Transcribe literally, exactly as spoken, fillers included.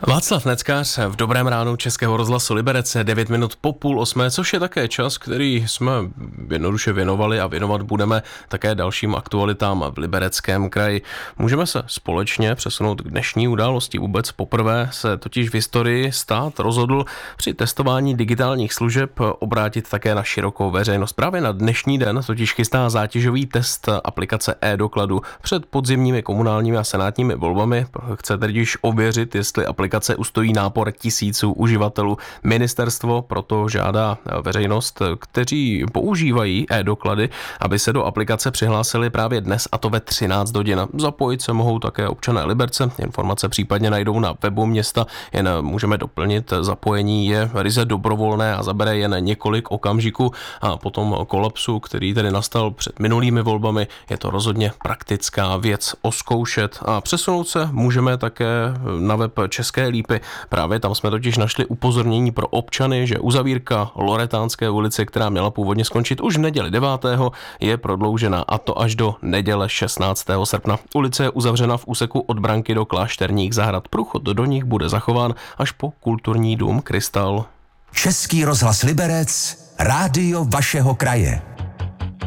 Václav Neckář v Dobrém ránu Českého rozhlasu Liberec, devět minut po půl osmé, což je také čas, který jsme jednoduše věnovali a věnovat budeme také dalším aktualitám v Libereckém kraji. Můžeme se společně přesunout k dnešní události. Vůbec poprvé se totiž v historii stát rozhodl při testování digitálních služeb obrátit také na širokou veřejnost. Právě na dnešní den totiž chystá zátěžový test aplikace e-dokladu před podzimními komunálními a senátními volbami. Chce tedy ověřit, jestli aplikace ustojí nápor tisíců uživatelů. Ministerstvo proto žádá veřejnost, kteří používají e-doklady, aby se do aplikace přihlásili právě dnes, a to ve třináct hodin. Zapojit se mohou také občané Liberce. Informace případně najdou na webu města. Jen můžeme doplnit, zapojení je ryze dobrovolné a zabere jen několik okamžiků, a po tom kolapsu, který tedy nastal před minulými volbami, je to rozhodně praktická věc oskoušet. A přesunout se můžeme také na web České Lípy. Právě tam jsme totiž našli upozornění pro občany, že uzavírka Loretánské ulice, která měla původně skončit už v neděli devátého je prodloužena, a to až do neděle šestnáctého srpna. Ulice je uzavřena v úseku od Branky do Klášterních zahrad. Průchod do nich bude zachován až po kulturní dům Krystal. Český rozhlas Liberec, rádio vašeho kraje.